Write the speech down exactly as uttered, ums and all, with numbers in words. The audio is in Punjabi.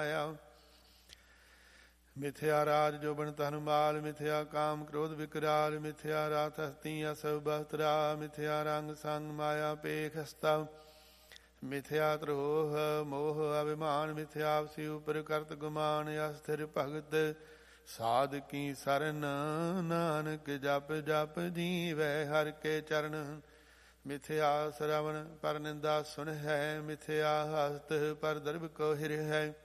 ਮਾਇਆ। ਮਿਥਿਆ ਰਾਜ ਜੋਬਨ ਤਨ ਮਾਲ, ਮਿਥਿਆ ਕਾਮ ਕ੍ਰੋਧ ਵਿਕਰਾਲ, ਮਿਥਿਆ ਰਾਤ ਹਸਤੀਆਂ ਸਭ ਬਹਤਰਾ, ਮਿਥਿਆ ਰੰਗ ਸੰਗ ਮਾਇਆ ਪੇਖ ਹਸਤਾ, ਮਿਥਿਆ ਤਰੋਹ ਮੋਹ ਅਭਿਮਾਨ, ਮਿਥਿਆ ਆਪਸੀ ਉਪਰ ਕਰਤ ਗੁਮਾਨ, ਅਸਥਿਰ ਭਗਤ ਸਾਧ ਕੀ ਸਰਨ, ਨਾਨਕ ਜਪ ਜਪ ਜੀਵੈ ਹਰਿ ਕੇ ਚਰਨ। ਮਿਥਿਆ ਸਰਵਣ ਪਰ ਨਿੰਦਾ ਸੁਣ ਹੈ, ਮਿਥਿਆ ਹਸਤ ਪਰ ਦਰਬ ਕੋ ਹਿਰ ਹੈ,